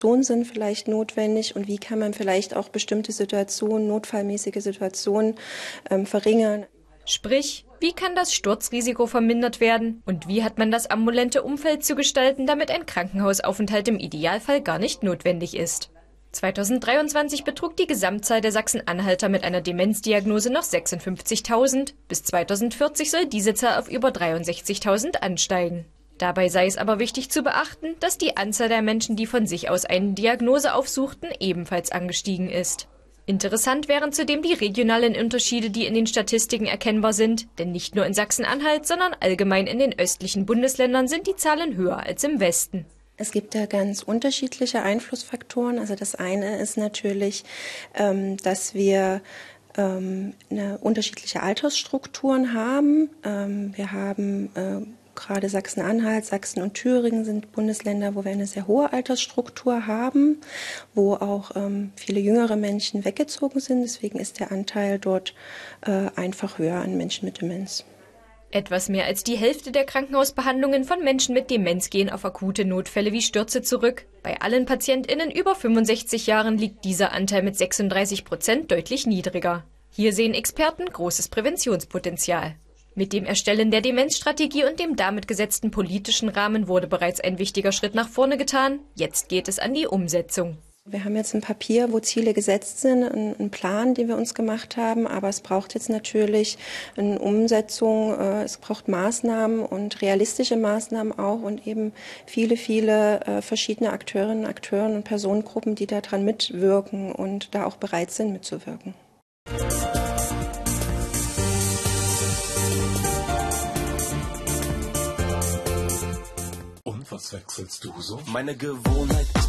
sind vielleicht notwendig und wie kann man vielleicht auch bestimmte Situationen, notfallmäßige Situationen verringern. Sprich, wie kann das Sturzrisiko vermindert werden und wie hat man das ambulante Umfeld zu gestalten, damit ein Krankenhausaufenthalt im Idealfall gar nicht notwendig ist. 2023 betrug die Gesamtzahl der Sachsen-Anhalter mit einer Demenzdiagnose noch 56.000. Bis 2040 soll diese Zahl auf über 63.000 ansteigen. Dabei sei es aber wichtig zu beachten, dass die Anzahl der Menschen, die von sich aus eine Diagnose aufsuchten, ebenfalls angestiegen ist. Interessant wären zudem die regionalen Unterschiede, die in den Statistiken erkennbar sind, denn nicht nur in Sachsen-Anhalt, sondern allgemein in den östlichen Bundesländern sind die Zahlen höher als im Westen. Es gibt da ganz unterschiedliche Einflussfaktoren. Also das eine ist natürlich, dass wir unterschiedliche Altersstrukturen haben. Wir haben gerade Sachsen-Anhalt, Sachsen und Thüringen sind Bundesländer, wo wir eine sehr hohe Altersstruktur haben, wo auch viele jüngere Menschen weggezogen sind. Deswegen ist der Anteil dort einfach höher an Menschen mit Demenz. Etwas mehr als die Hälfte der Krankenhausbehandlungen von Menschen mit Demenz gehen auf akute Notfälle wie Stürze zurück. Bei allen PatientInnen über 65 Jahren liegt dieser Anteil mit 36% deutlich niedriger. Hier sehen Experten großes Präventionspotenzial. Mit dem Erstellen der Demenzstrategie und dem damit gesetzten politischen Rahmen wurde bereits ein wichtiger Schritt nach vorne getan. Jetzt geht es an die Umsetzung. Wir haben jetzt ein Papier, wo Ziele gesetzt sind, einen Plan, den wir uns gemacht haben, aber es braucht jetzt natürlich eine Umsetzung, es braucht Maßnahmen und realistische Maßnahmen auch und eben viele verschiedene Akteurinnen, Akteure und Personengruppen, die daran mitwirken und da auch bereit sind mitzuwirken. Was wechselst du so? Meine Gewohnheit ist